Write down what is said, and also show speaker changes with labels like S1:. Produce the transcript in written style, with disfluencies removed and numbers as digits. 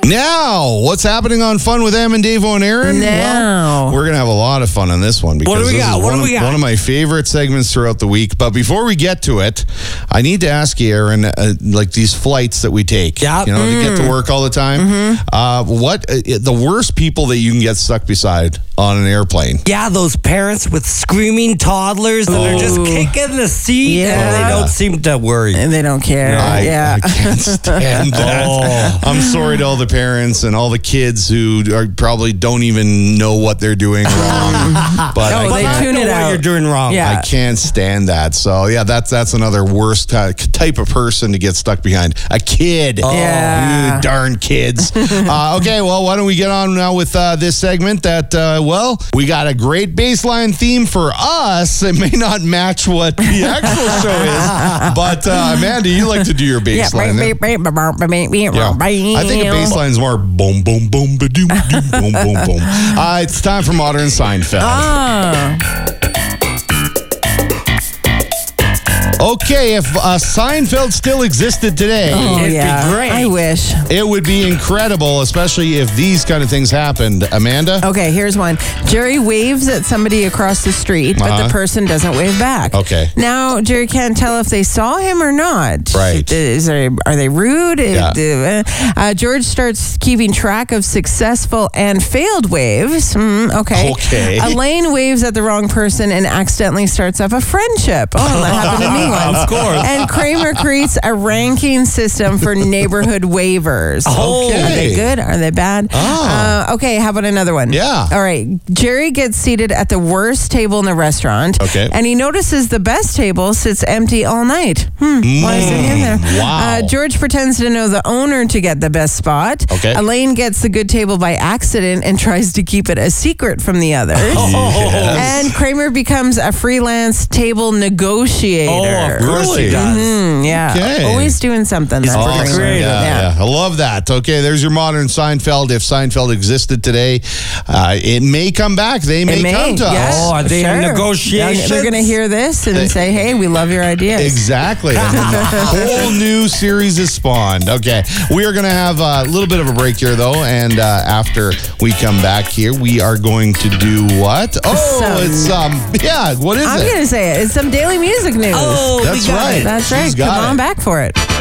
S1: Now, what's happening on Fun with Em and Davo and Aaron?
S2: Now.
S1: Well, we're going to have a lot of fun on this one because
S3: What do we
S1: this
S3: got?
S1: is
S3: What do we got?
S1: one of my favorite segments throughout the week. But before we get to it, I need to ask you, Aaron, like these flights that we take,
S3: Yeah.
S1: you know, to get to work all the time, what the worst people that you can get stuck beside on an airplane?
S3: Yeah, those parents with screaming toddlers that are just kicking the seat and
S2: Yeah.
S3: they don't seem to worry.
S2: And they don't care.
S1: I can't stand that. I'm sorry to all the parents and all the kids who probably don't even know what they're doing wrong. But
S2: No, they tune it
S3: what
S2: out.
S3: you're doing wrong.
S2: Yeah.
S1: I can't stand that. So, yeah, that's another worst type of person to get stuck behind. A kid.
S2: Yeah.
S1: You darn kids. Okay, well, why don't we get on now with this segment that, we got a great baseline theme for us. It may not match what the actual show is, but Amanda, you like to do your baseline. Yeah. I think a baseline's more boom, boom, boom, ba-doom, doom, boom, boom, boom. It's time for Modern Seinfeld. Okay, if Seinfeld still existed today,
S3: It'd be great.
S2: I wish.
S1: it would be incredible, especially if these kind of things happened. Amanda?
S2: Okay, here's one. Jerry waves at somebody across the street, but the person doesn't wave back.
S1: Okay.
S2: Now, Jerry can't tell if they saw him or not.
S1: Right.
S2: Are they rude?
S1: Yeah.
S2: George starts keeping track of successful and failed waves. Okay.
S1: Okay.
S2: Elaine waves at the wrong person and accidentally starts up a friendship. Oh, that happened to me once.
S3: Of course.
S2: And Kramer creates a ranking system for neighborhood waivers.
S1: Okay.
S2: Are they good? Are they bad? Okay, how about another one?
S1: Yeah.
S2: All right. Jerry gets seated at the worst table in the restaurant.
S1: Okay.
S2: And he notices the best table sits empty all night. Why is it in there?
S1: Wow.
S2: George pretends to know the owner to get the best spot.
S1: Okay.
S2: Elaine gets the good table by accident and tries to keep it a secret from the others. And Kramer becomes a freelance table negotiator.
S3: Oh, of course he does.
S2: Yeah.
S1: Okay.
S2: Always doing something. That's
S3: pretty
S1: Awesome.
S3: creative.
S1: Yeah. I love that. Okay, there's your Modern Seinfeld. If Seinfeld existed today, it may come back. They may come to
S2: yes,
S1: us.
S3: Oh, are they in negotiations?
S2: They're going to hear this and say, hey, we love your ideas.
S1: Exactly. And then a whole new series is spawned. Okay. We are going to have a little bit of a break here, though. And after we come back here, we are going to do what? What is
S2: I'm
S1: it?
S2: going to say it. It's some daily music news.
S3: Oh,
S1: That's
S3: we got
S1: right.
S3: it.
S2: That's right.
S1: She's got
S2: Come on
S1: it.
S2: back for it.